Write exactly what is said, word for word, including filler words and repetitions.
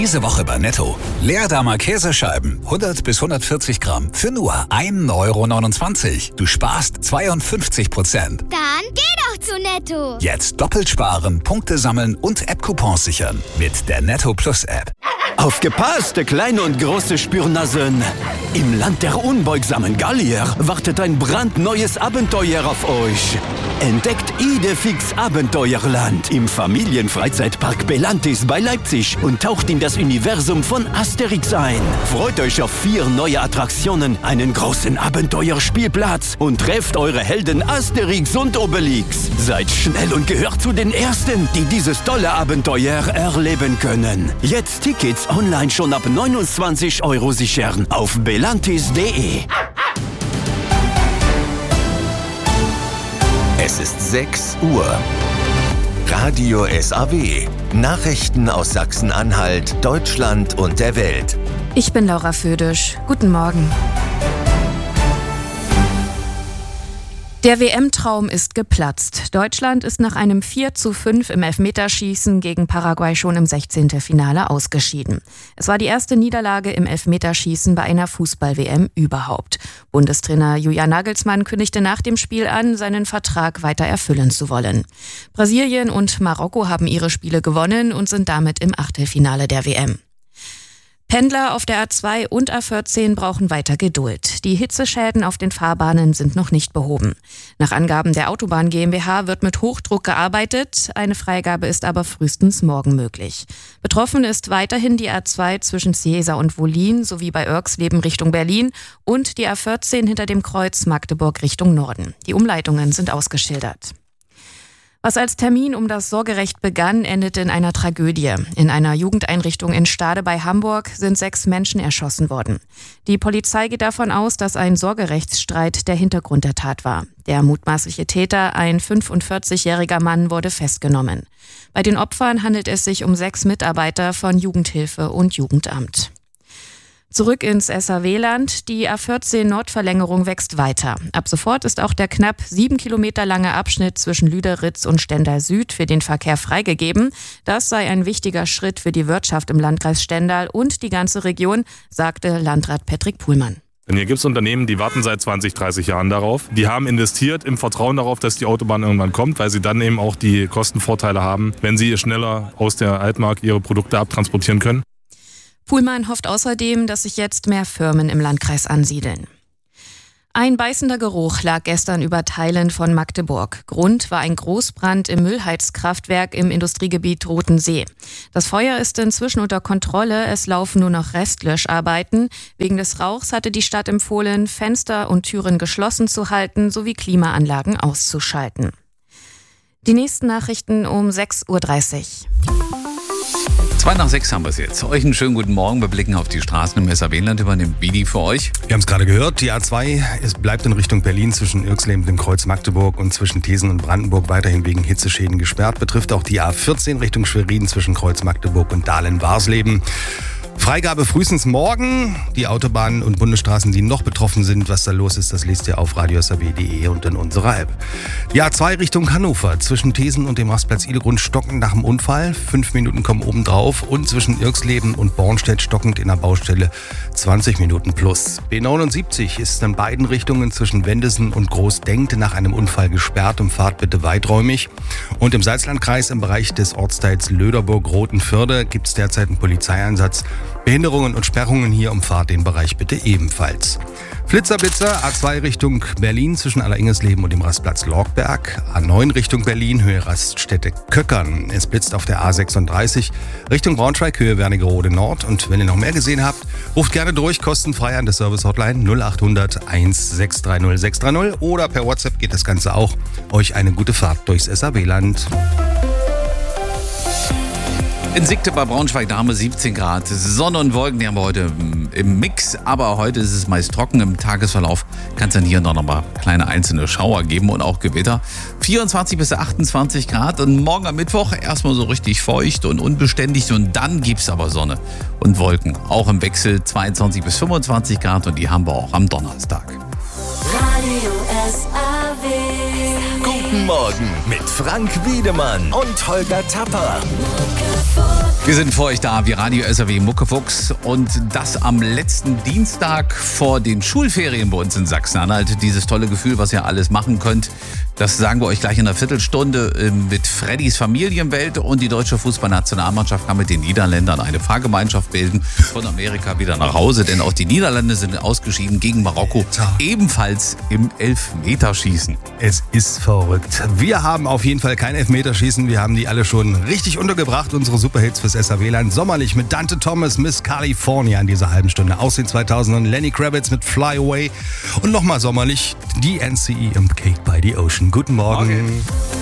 Diese Woche bei Netto. Leerdamer Käsescheiben, hundert bis hundertvierzig Gramm, für nur ein Euro neunundzwanzig. Du sparst zweiundfünfzig Prozent. Dann geh doch zu Netto. Jetzt doppelt sparen, Punkte sammeln und App-Coupons sichern. Mit der Netto Plus App. Aufgepasst, kleine und große Spürnasen. Im Land der unbeugsamen Gallier wartet ein brandneues Abenteuer auf euch. Entdeckt Idefix Abenteuerland im Familienfreizeitpark Belantis bei Leipzig und taucht in das Universum von Asterix ein. Freut euch auf vier neue Attraktionen, einen großen Abenteuerspielplatz und trefft eure Helden Asterix und Obelix. Seid schnell und gehört zu den Ersten, die dieses tolle Abenteuer erleben können. Jetzt Tickets online schon ab neunundzwanzig Euro sichern auf belantis punkt de. Es ist sechs Uhr. Radio S A W. Nachrichten aus Sachsen-Anhalt, Deutschland und der Welt. Ich bin Laura Födisch. Guten Morgen. Der W M-Traum ist geplatzt. Deutschland ist nach einem vier zu fünf im Elfmeterschießen gegen Paraguay schon im Sechzehntelfinale ausgeschieden. Es war die erste Niederlage im Elfmeterschießen bei einer Fußball-W M überhaupt. Bundestrainer Julian Nagelsmann kündigte nach dem Spiel an, seinen Vertrag weiter erfüllen zu wollen. Brasilien und Marokko haben ihre Spiele gewonnen und sind damit im Achtelfinale der W M. Pendler auf der A zwei und A vierzehn brauchen weiter Geduld. Die Hitzeschäden auf den Fahrbahnen sind noch nicht behoben. Nach Angaben der Autobahn GmbH wird mit Hochdruck gearbeitet. Eine Freigabe ist aber frühestens morgen möglich. Betroffen ist weiterhin die A zwei zwischen Cieza und Wollin sowie bei Oerxleben Richtung Berlin und die A vierzehn hinter dem Kreuz Magdeburg Richtung Norden. Die Umleitungen sind ausgeschildert. Was als Termin um das Sorgerecht begann, endete in einer Tragödie. In einer Jugendeinrichtung in Stade bei Hamburg sind sechs Menschen erschossen worden. Die Polizei geht davon aus, dass ein Sorgerechtsstreit der Hintergrund der Tat war. Der mutmaßliche Täter, ein fünfundvierzigjähriger Mann, wurde festgenommen. Bei den Opfern handelt es sich um sechs Mitarbeiter von Jugendhilfe und Jugendamt. Zurück ins S A W-Land. Die A vierzehn Nordverlängerung wächst weiter. Ab sofort ist auch der knapp sieben Kilometer lange Abschnitt zwischen Lüderitz und Stendal Süd für den Verkehr freigegeben. Das sei ein wichtiger Schritt für die Wirtschaft im Landkreis Stendal und die ganze Region, sagte Landrat Patrick Puhlmann. Denn hier gibt es Unternehmen, die warten seit zwanzig, dreißig Jahren darauf. Die haben investiert im Vertrauen darauf, dass die Autobahn irgendwann kommt, weil sie dann eben auch die Kostenvorteile haben, wenn sie schneller aus der Altmark ihre Produkte abtransportieren können. Puhlmann hofft außerdem, dass sich jetzt mehr Firmen im Landkreis ansiedeln. Ein beißender Geruch lag gestern über Teilen von Magdeburg. Grund war ein Großbrand im Müllheizkraftwerk im Industriegebiet Rotensee. Das Feuer ist inzwischen unter Kontrolle, es laufen nur noch Restlöscharbeiten. Wegen des Rauchs hatte die Stadt empfohlen, Fenster und Türen geschlossen zu halten sowie Klimaanlagen auszuschalten. Die nächsten Nachrichten um sechs Uhr dreißig. Zwei nach sechs haben wir es jetzt. Euch einen schönen guten Morgen. Wir blicken auf die Straßen im S A W-Land. Übernimmt Bidi für euch. Wir haben es gerade gehört. Die A zwei es bleibt in Richtung Berlin zwischen Oerxleben und dem Kreuz Magdeburg und zwischen Thesen und Brandenburg weiterhin wegen Hitzeschäden gesperrt. Betrifft auch die A vierzehn Richtung Schwerin zwischen Kreuz Magdeburg und Dahlen-Warsleben. Freigabe frühestens morgen. Die Autobahnen und Bundesstraßen, die noch betroffen sind, was da los ist, das lest ihr auf radio s a w punkt de und in unserer App. Die A zwei Richtung Hannover, zwischen Thesen und dem Rastplatz Idegrund stockend nach dem Unfall. Fünf Minuten kommen oben drauf. Und zwischen Oerxleben und Bornstedt stockend in der Baustelle zwanzig Minuten plus. B neunundsiebzig ist in beiden Richtungen zwischen Wendesen und Großdenkt nach einem Unfall gesperrt. Umfahrt bitte weiträumig. Und im Salzlandkreis im Bereich des Ortsteils Löderburg-Rotenförde gibt es derzeit einen Polizeieinsatz. Behinderungen und Sperrungen hier, umfahrt den Bereich bitte ebenfalls. Flitzer-Blitzer, A zwei Richtung Berlin zwischen Alleringsleben und dem Rastplatz Lorgberg. A neun Richtung Berlin, Höhe Raststätte Köckern. Es blitzt auf der A sechsunddreißig Richtung Braunschweig, Höhe Wernigerode Nord. Und wenn ihr noch mehr gesehen habt, ruft gerne durch, kostenfrei an der Service-Hotline null acht hundert eins sechs drei null sechs drei null oder per WhatsApp geht das Ganze auch. Euch eine gute Fahrt durchs S A W-Land. In Siegte bei Braunschweig, da haben wir siebzehn Grad. Sonne und Wolken, die haben wir heute im Mix. Aber heute ist es meist trocken. Im Tagesverlauf kann es dann hier und da noch mal kleine einzelne Schauer geben und auch Gewitter. vierundzwanzig bis achtundzwanzig Grad. Und morgen am Mittwoch erstmal so richtig feucht und unbeständig. Und dann gibt es aber Sonne und Wolken. Auch im Wechsel zweiundzwanzig bis fünfundzwanzig Grad. Und die haben wir auch am Donnerstag. Radio S A W. Guten Morgen mit Frank Wiedemann und Holger Tapper. Mucke vor Wir sind für euch da wie Radio S A W Muckefuchs und das am letzten Dienstag vor den Schulferien bei uns in Sachsen-Anhalt. Dieses tolle Gefühl, was ihr alles machen könnt, das sagen wir euch gleich in einer Viertelstunde mit Freddys Familienwelt, und die deutsche Fußballnationalmannschaft kann mit den Niederländern eine Fahrgemeinschaft bilden, von Amerika wieder nach Hause, denn auch die Niederlande sind ausgeschieden gegen Marokko, ebenfalls im Elfmeterschießen. Es ist verrückt. Wir haben auf jeden Fall kein Elfmeterschießen, wir haben die alle schon richtig untergebracht, unsere Superhits fürs S A W-Land. Sommerlich mit Dante Thomas, Miss California in dieser halben Stunde. Aus den zweitausendern Lenny Kravitz mit Fly Away und nochmal sommerlich die N C E und Cake by the Ocean. Guten Morgen. Morgen.